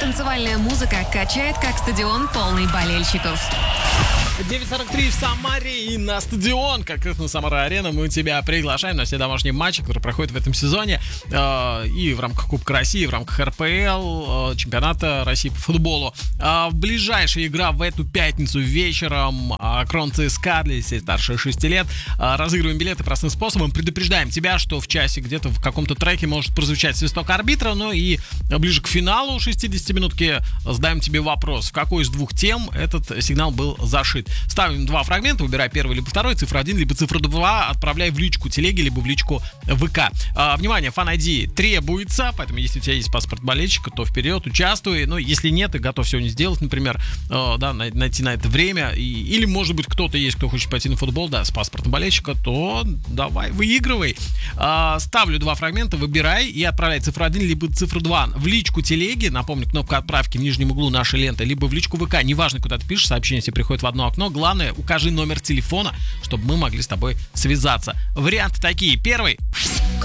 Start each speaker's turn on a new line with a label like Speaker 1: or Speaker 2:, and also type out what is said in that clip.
Speaker 1: танцевальная музыка качает как стадион, полный болельщиков.
Speaker 2: 9:43 в Самаре и на стадион, как на Самара-арена, мы тебя приглашаем на все домашние матчи, которые проходят в этом сезоне и в рамках Кубка России, и в рамках РПЛ, чемпионата России по футболу. Ближайшая игра в эту пятницу вечером Крон ЦСКА для детей старше 6 лет. Разыгрываем билеты простым способом. Предупреждаем тебя, что в часе где-то в каком-то треке может прозвучать свисток арбитра, ну и ближе к финалу 60-минутки задаем тебе вопрос, в какой из двух тем этот сигнал был зашит. Ставим два фрагмента, выбирай первый либо второй, цифра 1 либо цифра 2, отправляй в личку телеги либо в личку ВК. Внимание, Fan ID требуется, поэтому если у тебя есть паспорт болельщика, то вперед, участвуй. Но если нет и готов сегодня сделать, например, найти на это время, или может быть кто-то есть, кто хочет пойти на футбол, с паспортом болельщика, то давай, выигрывай. Ставлю два фрагмента, выбирай и отправляй цифру 1 либо цифру 2 в личку телеги, напомню, кнопка отправки в нижнем углу нашей ленты, либо в личку ВК, неважно, куда ты пишешь, сообщение тебе приходит в одно окно, главное, укажи номер телефона, чтобы мы могли с тобой связаться. Варианты такие. Первый.